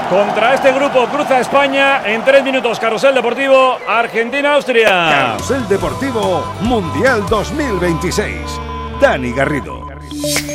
Contra este grupo cruza España en 3 minutos. Carrusel Deportivo, Argentina-Austria. Carrusel Deportivo Mundial 2026. Dani Garrido.